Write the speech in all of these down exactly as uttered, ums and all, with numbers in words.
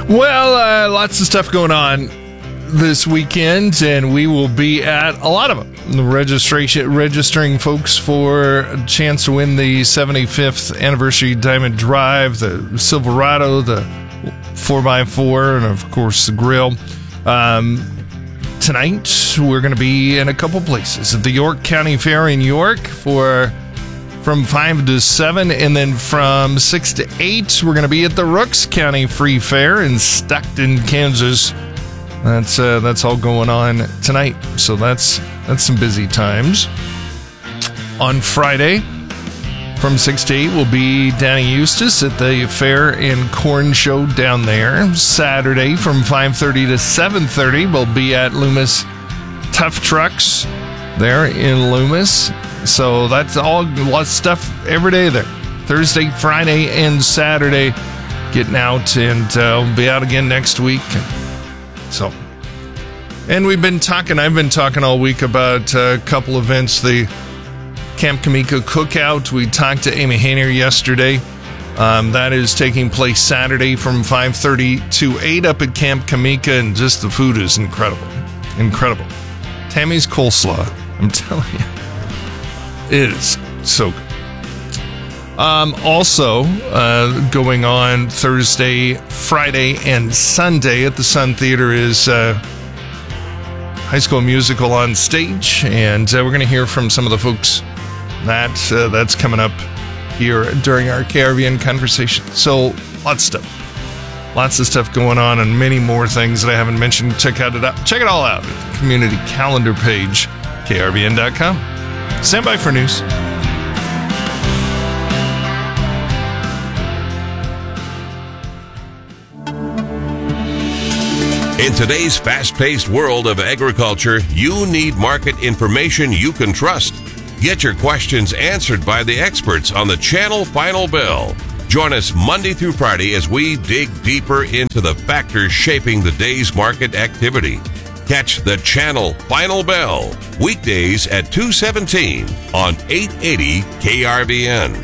Well, uh, lots of stuff going on this weekend, and we will be at a lot of them. The registration, registering folks for a chance to win the seventy-fifth anniversary Diamond Drive, the Silverado, the four by four, and of course the grill. Um, tonight, we're going to be in a couple places. At the York County Fair in York for from five to seven, and then from six to eight, we're going to be at the Rooks County Free Fair in Stockton, Kansas. That's uh, that's all going on tonight. So that's that's some busy times. On Friday, from six to eight, will be Danny Eustace at the Fair and Corn Show down there. Saturday, from five thirty to seven thirty, we'll be at Loomis Tough Trucks there in Loomis. So that's all, lots of stuff every day there. Thursday, Friday, and Saturday, getting out, and uh, we'll be out again next week. So, and we've been talking, I've been talking all week about a couple events. The Camp Kamika Cookout. We talked to Amy Hayner yesterday. Um, that is taking place Saturday from five thirty to eight up at Camp Kamika, and just the food is incredible. Incredible. Tammy's coleslaw, I'm telling you. It is so good. Um, also, uh, going on Thursday, Friday, and Sunday at the Sun Theater is uh, High School Musical on stage, and uh, we're going to hear from some of the folks that uh, that's coming up here during our K R V N conversation. So, lots of stuff. Lots of stuff going on, and many more things that I haven't mentioned. Check out it out. Check it all out at the community calendar page, K R V N dot com. Stand by for news. In today's fast-paced world of agriculture, you need market information you can trust. Get your questions answered by the experts on the Channel Final Bell. Join us Monday through Friday as we dig deeper into the factors shaping the day's market activity. Catch the Channel Final Bell weekdays at two seventeen on eight eighty K R V N.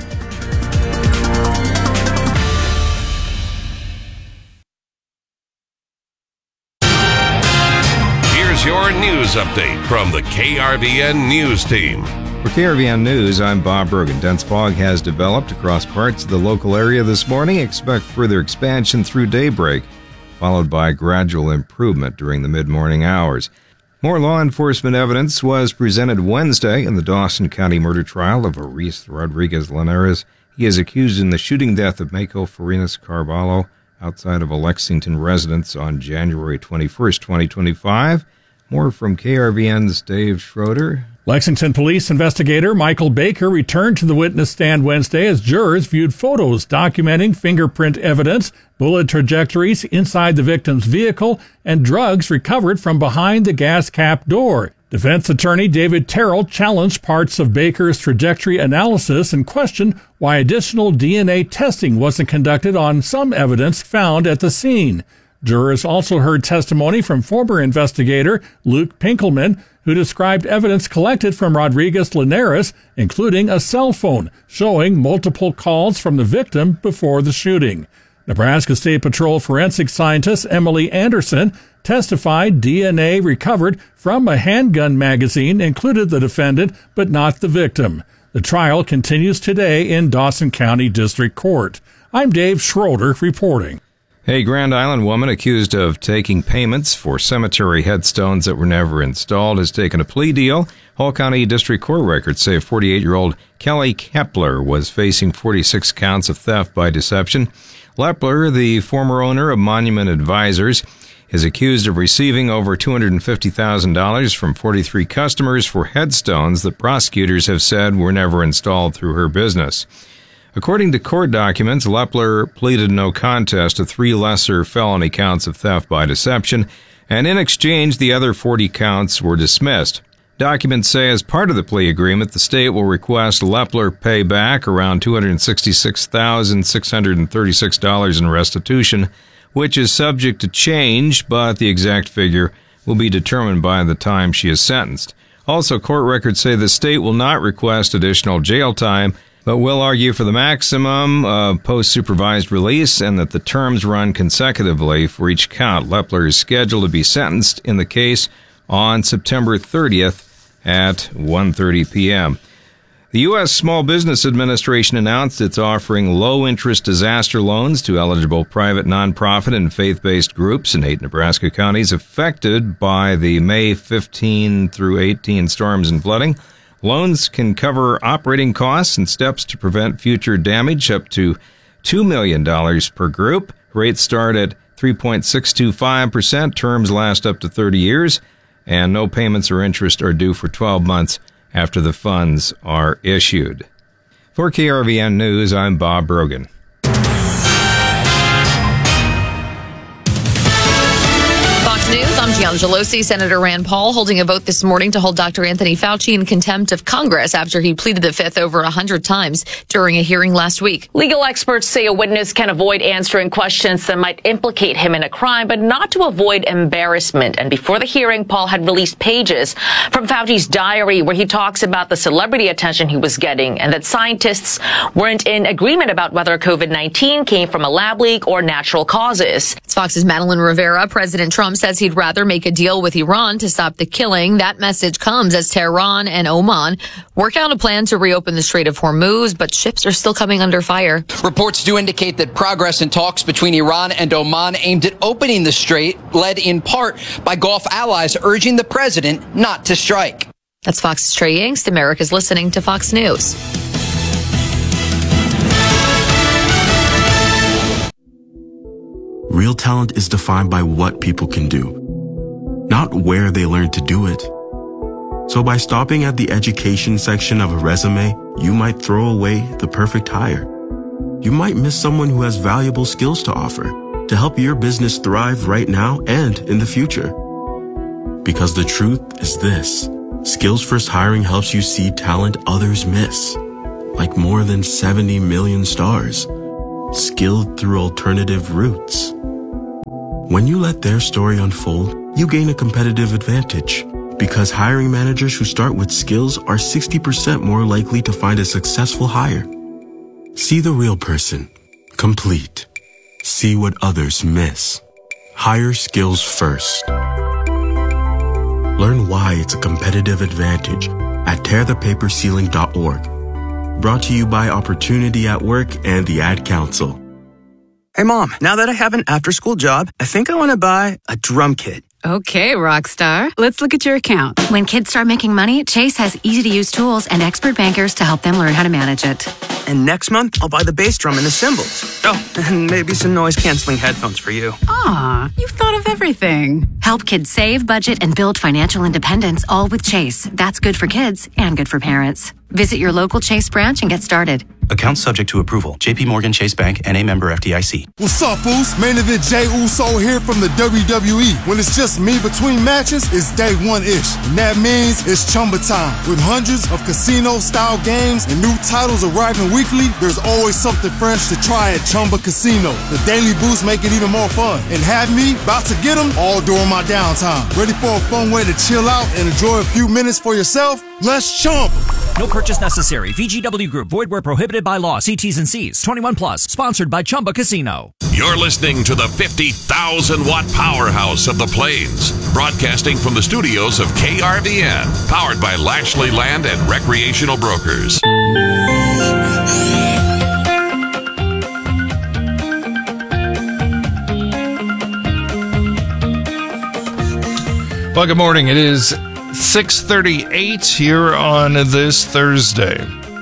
Here's your news update from the K R V N News Team. For K R V N News, I'm Bob Brogan. Dense fog has developed across parts of the local area this morning. Expect further expansion through daybreak, followed by gradual improvement during the mid-morning hours. More law enforcement evidence was presented Wednesday in the Dawson County murder trial of Aris Rodriguez Linares. He is accused in the shooting death of Mako Farinas Carvalho outside of a Lexington residence on January twenty-first, twenty twenty-five. More from K R V N's Dave Schroeder. Lexington police investigator Michael Baker returned to the witness stand Wednesday as jurors viewed photos documenting fingerprint evidence, bullet trajectories inside the victim's vehicle, and drugs recovered from behind the gas cap door. Defense attorney David Terrell challenged parts of Baker's trajectory analysis and questioned why additional D N A testing wasn't conducted on some evidence found at the scene. Jurors also heard testimony from former investigator Luke Pinkelman, who described evidence collected from Rodriguez Linares, including a cell phone showing multiple calls from the victim before the shooting. Nebraska State Patrol forensic scientist Emily Anderson testified D N A recovered from a handgun magazine included the defendant, but not the victim. The trial continues today in Dawson County District Court. I'm Dave Schroeder reporting. A Grand Island woman accused of taking payments for cemetery headstones that were never installed has taken a plea deal. Hall County District Court records say forty-eight-year-old Kelly Kepler was facing forty-six counts of theft by deception. Lepler, the former owner of Monument Advisors, is accused of receiving over two hundred fifty thousand dollars from forty-three customers for headstones that prosecutors have said were never installed through her business. According to court documents, Lepler pleaded no contest to three lesser felony counts of theft by deception, and in exchange, the other forty counts were dismissed. Documents say as part of the plea agreement, the state will request Lepler pay back around two hundred sixty-six thousand six hundred thirty-six dollars in restitution, which is subject to change, but the exact figure will be determined by the time she is sentenced. Also, court records say the state will not request additional jail time but will argue for the maximum of post-supervised release and that the terms run consecutively for each count. Lepler is scheduled to be sentenced in the case on September thirtieth at one thirty p.m. The U S Small Business Administration announced it's offering low-interest disaster loans to eligible private, nonprofit, and faith-based groups in eight Nebraska counties affected by the May fifteenth through eighteenth storms and flooding. Loans can cover operating costs and steps to prevent future damage up to two million dollars per group. Rates start at three point six two five percent. Terms last up to thirty years, and no payments or interest are due for twelve months after the funds are issued. For K R V N News, I'm Bob Brogan. Fox News, I'm Gian Gelosi. Senator Rand Paul holding a vote this morning to hold Doctor Anthony Fauci in contempt of Congress after he pleaded the fifth over one hundred times during a hearing last week. Legal experts say a witness can avoid answering questions that might implicate him in a crime, but not to avoid embarrassment. And before the hearing, Paul had released pages from Fauci's diary where he talks about the celebrity attention he was getting and that scientists weren't in agreement about whether COVID nineteen came from a lab leak or natural causes. It's Fox's Madeline Rivera. President Trump says he'd rather make a deal with Iran to stop the killing. That message comes as Tehran and Oman work out a plan to reopen the Strait of Hormuz, but ships are still coming under fire. Reports do indicate that progress in talks between Iran and Oman aimed at opening the strait, led in part by Gulf allies urging the president not to strike. That's Fox's Trey Yingst. America's listening to Fox News. Real talent is defined by what people can do, not where they learn to do it. So by stopping at the education section of a resume, you might throw away the perfect hire. You might miss someone who has valuable skills to offer to help your business thrive right now and in the future. Because the truth is this: Skills First Hiring helps you see talent others miss, like more than seventy million stars, skilled through alternative routes. When you let their story unfold, you gain a competitive advantage, because hiring managers who start with skills are sixty percent more likely to find a successful hire. See the real person. Complete. See what others miss. Hire skills first. Learn why it's a competitive advantage at tear the paper ceiling dot org. Brought to you by Opportunity at Work and the Ad Council. Hey, Mom, now that I have an after-school job, I think I want to buy a drum kit. Okay, Rockstar. Let's look at your account. When kids start making money, Chase has easy-to-use tools and expert bankers to help them learn how to manage it. And next month, I'll buy the bass drum and the cymbals. Oh, and maybe some noise-canceling headphones for you. Aw, you've thought of everything. Help kids save, budget, and build financial independence, all with Chase. That's good for kids and good for parents. Visit your local Chase branch and get started. Account subject to approval. J P Morgan Chase Bank, N A member F D I C. What's up, fools? Main event Jey Uso here from the W W E. When it's just me between matches, it's day one-ish. And that means it's Chumba time. With hundreds of casino-style games and new titles arriving weekly, there's always something fresh to try at Chumba Casino. The daily boosts make it even more fun. And have me about to get them all during my downtime. Ready for a fun way to chill out and enjoy a few minutes for yourself? Let's Chumba. No purchase necessary. V G W Group. Void where prohibited by law. See T's and C's. twenty-one plus. Sponsored by Chumba Casino. You're listening to the fifty thousand watt powerhouse of the Plains. Broadcasting from the studios of K R V N. Powered by Lashley Land and Recreational Brokers. Well, good morning. It is six thirty-eight here on this Thursday.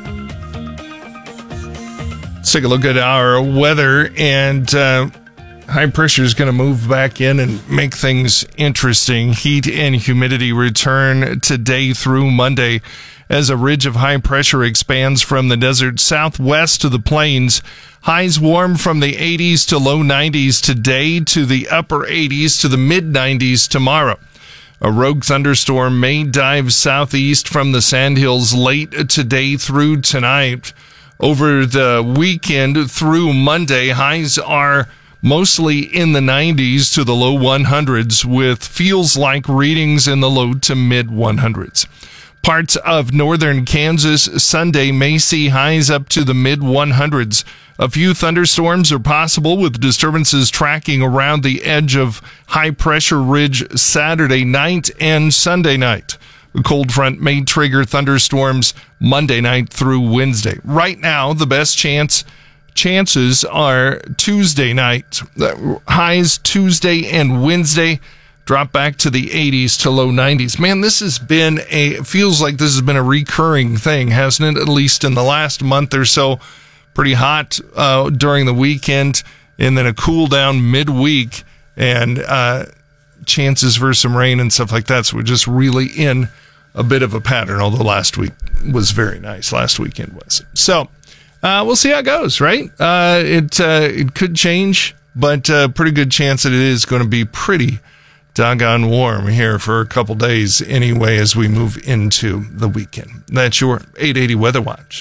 Let's take a look at our weather, and uh, high pressure is going to move back in and make things interesting. Heat and humidity return today through Monday as a ridge of high pressure expands from the desert southwest to the plains. Highs warm from the eighties to low nineties today to the upper eighties to the mid nineties tomorrow. A rogue thunderstorm may dive southeast from the Sandhills late today through tonight. Over the weekend through Monday, highs are mostly in the nineties to the low hundreds with feels like readings in the low to mid hundreds. Parts of northern Kansas Sunday may see highs up to the mid one hundreds. A few thunderstorms are possible with disturbances tracking around the edge of high pressure ridge Saturday night and Sunday night. The cold front may trigger thunderstorms Monday night through Wednesday. Right now, the best chance chances are Tuesday night. Highs Tuesday and Wednesday drop back to the eighties to low nineties. Man, this has been a, feels like this has been a recurring thing, hasn't it? At least in the last month or so. Pretty hot uh, during the weekend, and then a cool down midweek, and uh, chances for some rain and stuff like that. So we're just really in a bit of a pattern, although last week was very nice. Last weekend was. So uh, we'll see how it goes, right? Uh, it, uh, it could change, but uh, pretty good chance that it is going to be pretty doggone warm here for a couple days anyway as we move into the weekend. That's your eight eighty Weather Watch.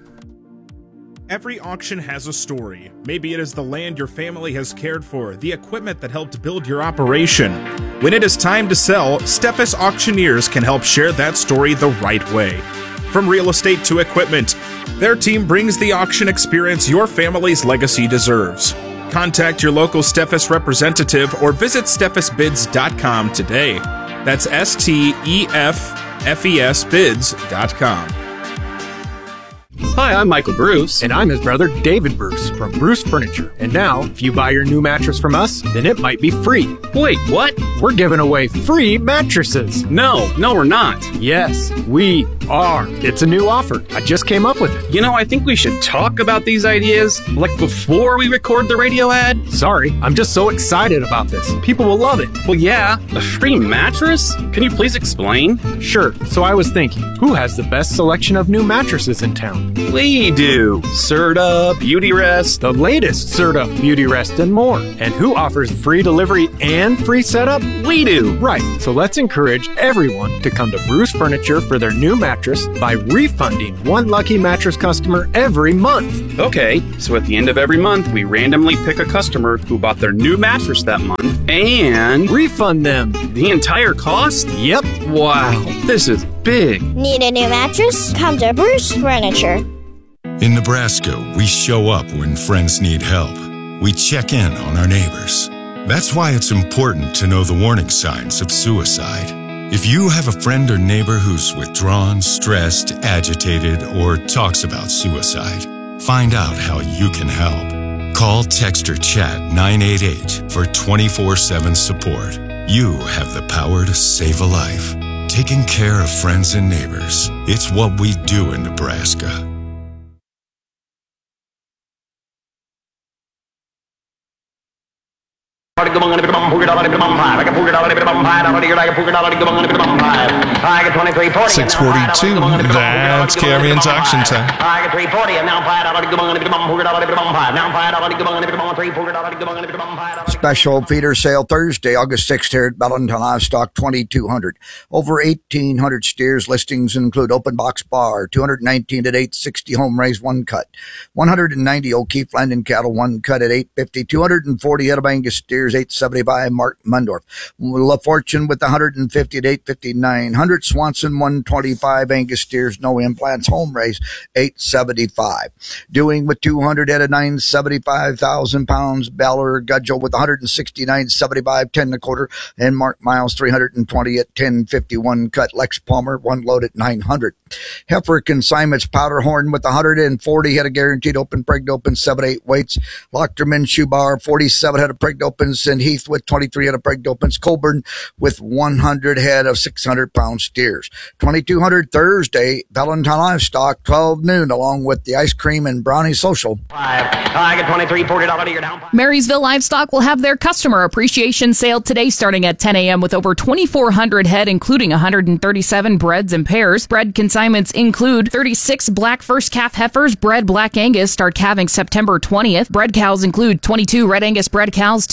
Every auction has a story. Maybe it is the land your family has cared for, the equipment that helped build your operation. When it is time to sell, Steffes Auctioneers can help share that story the right way. From real estate to equipment, their team brings the auction experience your family's legacy deserves. Contact your local Steffes representative or visit steffes bids dot com today. That's S T E F F E S bids dot com. Hi, I'm Michael Bruce. And I'm his brother, David Bruce, from Bruce Furniture. And now, if you buy your new mattress from us, then it might be free. Wait, what? We're giving away free mattresses. No, no, we're not. Yes, we are. It's a new offer. I just came up with it. You know, I think we should talk about these ideas, like before we record the radio ad. Sorry, I'm just so excited about this. People will love it. Well, yeah, a free mattress? Can you please explain? Sure. So I was thinking, who has the best selection of new mattresses in town? We do. Serta, Beautyrest, the latest Serta, Beautyrest, and more. And who offers free delivery and free setup? We do. Right. So let's encourage everyone to come to Bruce Furniture for their new mattress by refunding one lucky mattress customer every month. Okay, so at the end of every month, we randomly pick a customer who bought their new mattress that month and refund them the entire cost? Yep. Wow, this is big. Need a new mattress? Come to Bruce Furniture. In Nebraska, we show up when friends need help. We check in on our neighbors. That's why it's important to know the warning signs of suicide. If you have a friend or neighbor who's withdrawn, stressed, agitated, or talks about suicide, find out how you can help. Call, text, or chat nine eight eight for twenty-four seven support. You have the power to save a life. Taking care of friends and neighbors. It's what we do in Nebraska. six forty-two, that's Carrion's auction time. Special feeder sale Thursday, August sixth here at Bellington Livestock, twenty-two hundred. Over eighteen hundred steers. Listings include open box bar, two hundred nineteen at eight sixty home raised one cut, one hundred ninety O'Keefe Landon cattle one cut at eight fifty, two hundred forty head of Angus steers eight seventy-five Mark Mundorf. La Fortune with one hundred fifty at eight fifty-nine, one hundred Swanson one twenty-five Angus steers no implants home raised eight seventy-five. Doing with two hundred head of nine seventy-five thousand pounds Beller Gudgel with one hundred sixty-nine seventy-five ten and a quarter, and Mark Miles three hundred twenty at ten fifty-one cut. Lex Palmer one load at nine hundred. Heifer consignments Powderhorn with one hundred forty head of guaranteed open pregnant open seven eight weights. Lochterman Shoebar forty-seven head of pregnant opens, and Heath with twenty-three head of pregnant opens. Colburn with one hundred head of six hundred pound steers. twenty-two hundred Thursday, Valentine Livestock, twelve noon, along with the ice cream and brownie social. I get twenty-three forty dollars a year down. Marysville Livestock will have their customer appreciation sale today starting at ten a.m. with over twenty-four hundred head, including one hundred thirty-seven breds and pairs. Bred consignments include thirty-six black first calf heifers, bred Black Angus, start calving September twentieth. Bred cows include twenty-two Red Angus bred cows, two, three, and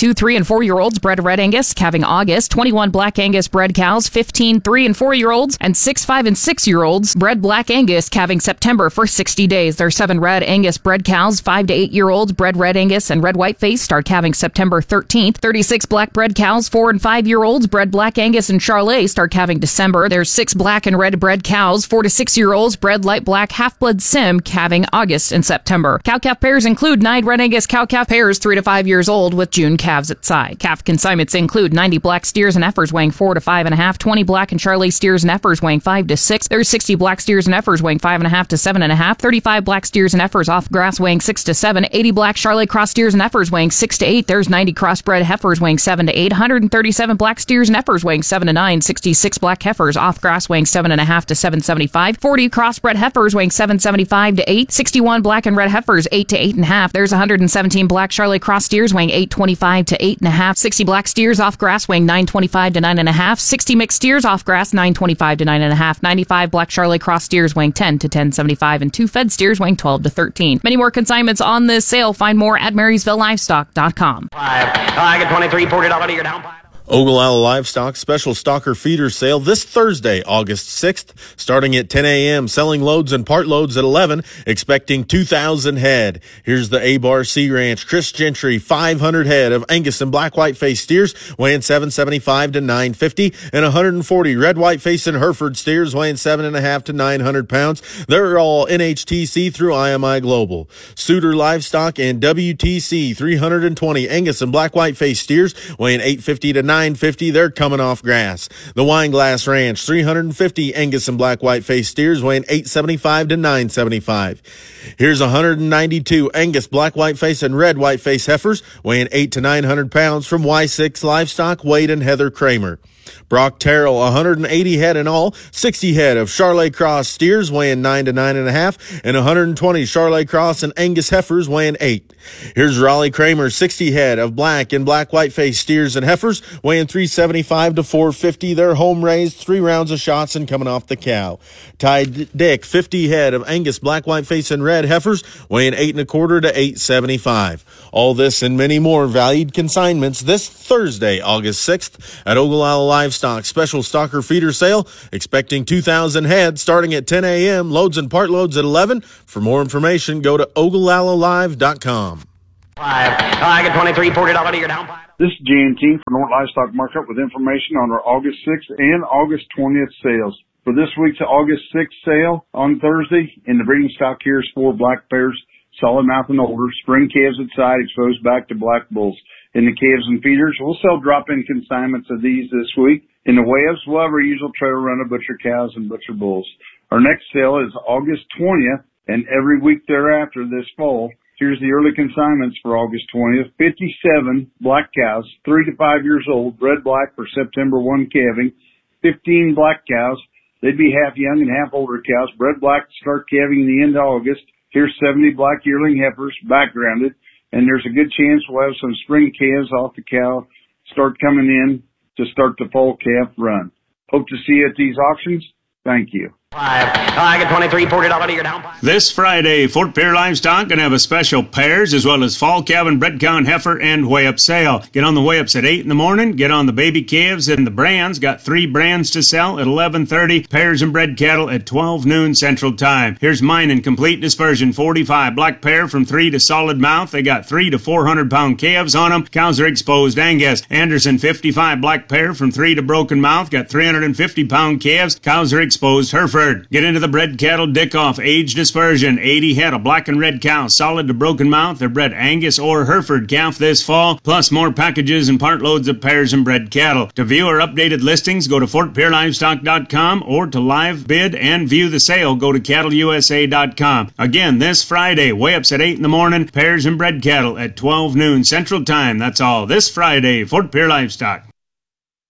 four-year-olds bred Red Angus, calving August. twenty-one Black Angus bred cows, fifteen three and four-year-olds, and six, five, and six-year-olds bred Black Angus, calving September for sixty days. There are seven Red Angus bred cows, five to eight-year-olds bred Red Angus and Red Whiteface, start calving September thirteenth. thirty-six Black bred cows, four and five-year-olds bred Black Angus and Charolais, start calving December. There's six Black and Red bred cows, four to six-year-olds bred Light Black Half-Blood Sim, calving August and September. Cow-calf pairs include nine Red Angus cow-calf pairs, three to five years old, with June calves at side. Calf consignments include ninety Black steers and heifers weighing four to five and a half, twenty Black and Charolais steers and heifers weighing five to six. There's sixty Black steers and heifers weighing five and a half to seven and a half, thirty-five Black steers and heifers off grass weighing six to seven, eighty Black Charolais cross steers and heifers weighing six to eight. There's ninety crossbred heifers weighing seven to eight, one hundred thirty-seven Black steers and heifers weighing seven to nine, sixty-six Black heifers off grass weighing seven and a half to seven seventy-five, forty crossbred heifers weighing seven seventy-five to eight, sixty-one Black and Red heifers eight to eight and a half. There's one hundred seventeen Black Charolais cross steers weighing eight twenty-five to eight and a half, sixty Black steers off grass weighing nine twenty-five to nine and a half, sixty mixed steers off grass nine twenty-five to nine and a half, ninety-five Black Charolais cross steers weighing ten to ten seventy-five, and two fed steers weighing twelve to thirteen. Many more consignments on this sale. Find more at marysville livestock dot com. Five. I get twenty-three, forty dollars, you're down five. Ogallala Livestock Special Stalker Feeder Sale this Thursday, August sixth, starting at ten a.m., selling loads and part loads at eleven, expecting two thousand head. Here's the A-Bar Sea Ranch Chris Gentry, five hundred head of Angus and Black Whiteface steers weighing seven seventy-five to nine fifty, and one hundred forty Red Whiteface and Hereford steers weighing seven and a half to nine hundred pounds. They're all N H T C through I M I Global. Suter Livestock and W T C, three hundred twenty Angus and Black Whiteface steers weighing eight fifty to nine fifty, they're coming off grass. The Wineglass Ranch, three hundred fifty Angus and Black Whiteface steers weighing eight seventy-five to nine seventy-five. Here's one hundred ninety-two Angus Black Whiteface and Red Whiteface heifers weighing eight to nine hundred pounds from Y six Livestock, Wade and Heather Kramer. Brock Terrell, one hundred eighty head in all, sixty head of Charolais Cross steers weighing nine to nine and a half, and one hundred twenty Charolais Cross and Angus heifers weighing eight. Here's Raleigh Kramer, sixty head of Black and Black Whiteface steers and heifers weighing three seventy-five to four fifty. They're home raised, three rounds of shots and coming off the cow. Ty Dick, fifty head of Angus Black Whiteface and Red heifers weighing eight and a quarter to eight seventy-five. All this and many more valued consignments this Thursday, August sixth at Ogallala Livestock Special Stalker Feeder Sale, expecting two thousand head starting at ten a.m., loads and part loads at eleven. For more information, go to ogallala live dot com. Five. I get twenty-three, forty dollars, you're down five. This is Jan King from North Livestock Market with information on our August sixth and August twentieth sales. For this week's August sixth sale on Thursday, in the breeding stock here is four black pairs, solid mouth and older, spring calves at side, exposed back to black bulls. In the calves and feeders, we'll sell drop-in consignments of these this week. In the weigh-ups, we'll have our usual trailer run of butcher cows and butcher bulls. Our next sale is August twentieth, and every week thereafter this fall. Here's the early consignments for August twentieth. fifty-seven black cows, three to five years old, bred black for September first calving. fifteen black cows. They'd be half young and half older cows, bred black to start calving in the end of August. Here's seventy black yearling heifers, backgrounded. And there's a good chance we'll have some spring calves off the cow start coming in to start the fall calf run. Hope to see you at these auctions. Thank you. Five. I get twenty-three, forty dollars, you're down five. This Friday, Fort Pierre Livestock going to have a special pairs as well as fall calving, bred cow and heifer and weigh-up sale. Get on the weigh-ups at eight in the morning. Get on the baby calves and the brands. Got three brands to sell at eleven thirty. Pairs and bred cattle at twelve noon Central Time. Here's mine in complete dispersion. forty-five black pair from three to solid mouth. They got three to four hundred pound calves on them. Cows are exposed Angus. Anderson, fifty-five black pair from three to broken mouth. Got three hundred fifty pound calves. Cows are exposed Hereford. Get into the bred cattle Dickoff age dispersion. eighty head of black and red cows, solid to broken mouth. They're bred Angus or Hereford calf this fall, plus more packages and part loads of pairs and bred cattle. To view our updated listings, go to fort pierre livestock dot com, or to live bid and view the sale, go to cattle u s a dot com. Again, this Friday, weigh-ups at eight in the morning, pairs and bred cattle at twelve noon Central Time. That's all this Friday, Fort Pierre Livestock.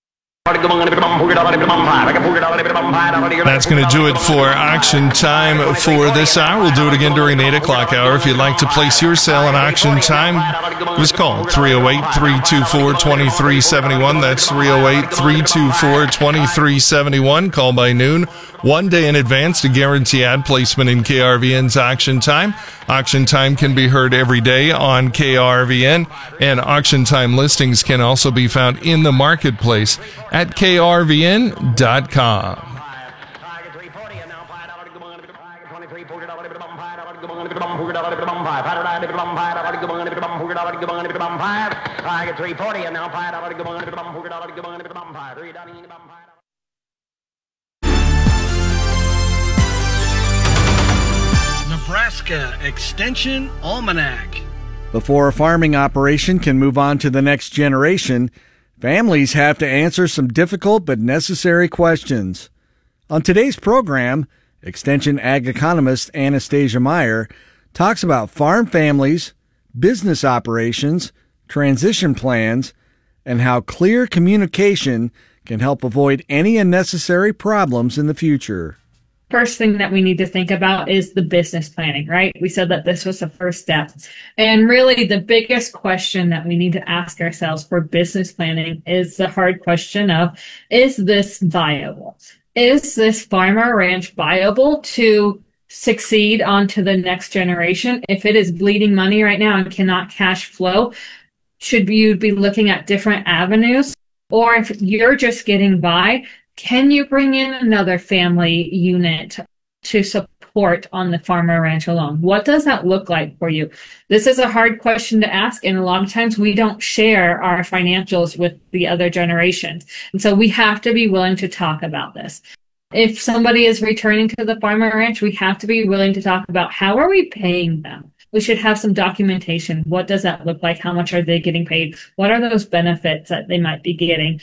That's going to do it for auction time for this hour. We'll do it again during the eight o'clock hour. If you'd like to place your sale on auction time, give us a call, three oh eight, three two four, two three seven one. That's three oh eight, three two four, two three seven one. Call by noon, one day in advance to guarantee ad placement in K R V N's auction time. Auction time can be heard every day on K R V N, and auction time listings can also be found in the marketplace at K R V N dot com. Nebraska Extension Almanac. Before a farming operation can move on to the next generation, families have to answer some difficult but necessary questions. On today's program, Extension Ag economist Anastasia Meyer talks about farm families, business operations, transition plans, and how clear communication can help avoid any unnecessary problems in the future. First thing that we need to think about is the business planning, right? We said that this was the first step. And really the biggest question that we need to ask ourselves for business planning is the hard question of, is this viable? Is this farm or ranch viable to succeed onto the next generation? If it is bleeding money right now and cannot cash flow, should you be looking at different avenues? Or if you're just getting by, can you bring in another family unit to support on the farm or ranch alone? What does that look like for you? This is a hard question to ask, and a lot of times we don't share our financials with the other generations. And so we have to be willing to talk about this. If somebody is returning to the farm or ranch, we have to be willing to talk about how are we paying them? We should have some documentation. What does that look like? How much are they getting paid? What are those benefits that they might be getting?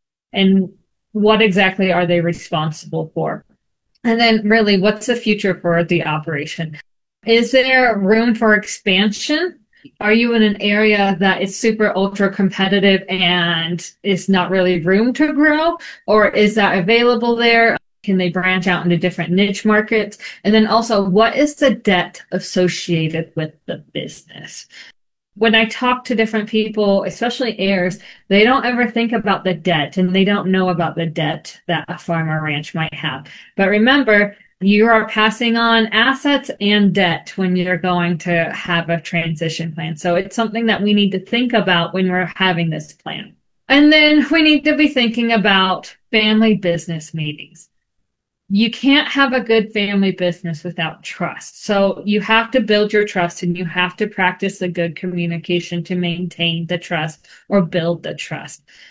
And what exactly are they responsible for? And then really, what's the future for the operation? Is there room for expansion? Are you in an area that is super ultra competitive and is not really room to grow? Or is that available there? Can they branch out into different niche markets? And then also, what is the debt associated with the business? When I talk to different people, especially heirs, they don't ever think about the debt, and they don't know about the debt that a farm or ranch might have. But remember, you are passing on assets and debt when you're going to have a transition plan. So it's something that we need to think about when we're having this plan. And then we need to be thinking about family business meetings. You can't have a good family business without trust. So you have to build your trust, and you have to practice the good communication to maintain the trust or build the trust.